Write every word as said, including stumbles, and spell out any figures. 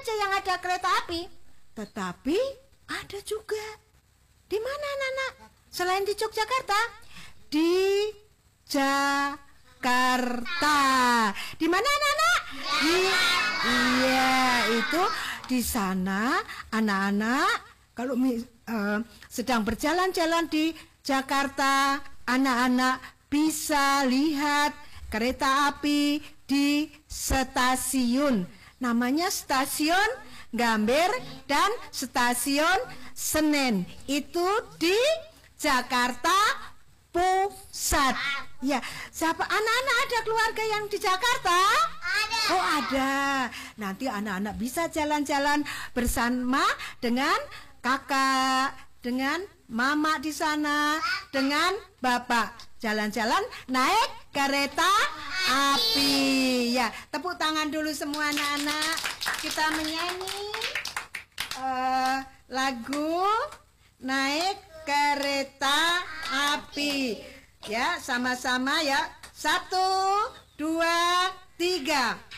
aja yang ada kereta api. Tetapi ada juga. Di mana anak-anak? Selain di Yogyakarta, di Jakarta. Di mana anak-anak? Di, iya, itu di sana anak-anak kalau uh, sedang berjalan-jalan di Jakarta, anak-anak bisa lihat kereta api di stasiun. Namanya stasiun Gambir dan stasiun Senen. Itu di Jakarta Pusat. Ya, siapa anak-anak ada keluarga yang di Jakarta? Ada. Oh, ada. Nanti anak-anak bisa jalan-jalan bersama dengan kakak, dengan mama di sana, dengan bapak. Jalan-jalan naik kereta api. Ya, tepuk tangan dulu semua anak-anak. Kita menyanyi uh, lagu Naik Kereta Api. Ya, sama-sama ya. Satu, dua, tiga.